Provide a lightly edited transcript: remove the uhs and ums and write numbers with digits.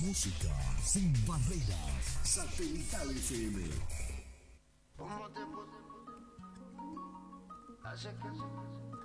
Música sin barreras. Satelital FM. ¿Cómo te puse? Hace que